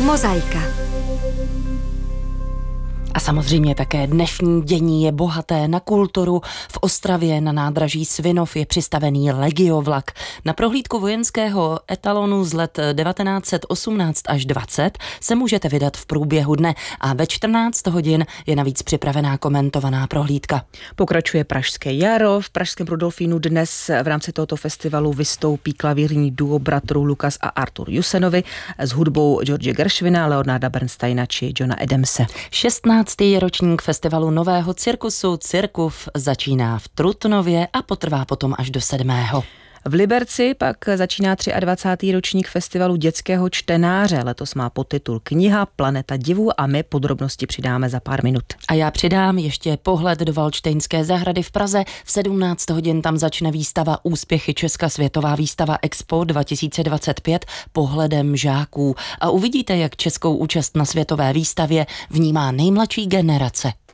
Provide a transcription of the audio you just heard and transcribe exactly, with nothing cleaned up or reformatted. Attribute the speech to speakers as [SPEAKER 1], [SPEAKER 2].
[SPEAKER 1] Mozaika.
[SPEAKER 2] A samozřejmě také dnešní dění je bohaté na kulturu. V Ostravě na nádraží Svinov je přistavený Legiovlak. Na prohlídku vojenského etalonu z let devatenáct set osmnáct až dvacet se můžete vydat v průběhu dne a ve čtrnáct hodin je navíc připravená komentovaná prohlídka.
[SPEAKER 3] Pokračuje Pražské jaro. V pražském Rudolfínu dnes v rámci tohoto festivalu vystoupí klavírní duo bratrů Lukas a Artur Jusenovi s hudbou George Gershwina, Leonarda Bernsteina či Johna Adamse.
[SPEAKER 2] šestnáctý ročník festivalu nového cirkusu Cirkuf začíná v Trutnově a potrvá potom až do sedmého
[SPEAKER 3] V Liberci pak začíná dvacátý třetí ročník festivalu dětského čtenáře. Letos má podtitul Kniha Planeta divů a my podrobnosti přidáme za pár minut.
[SPEAKER 2] A já přidám ještě pohled do Valdštejnské zahrady v Praze. V sedmnáct hodin tam začne výstava Úspěchy Česka, světová výstava Expo dva tisíce dvacet pět pohledem žáků. A uvidíte, jak českou účast na světové výstavě vnímá nejmladší generace.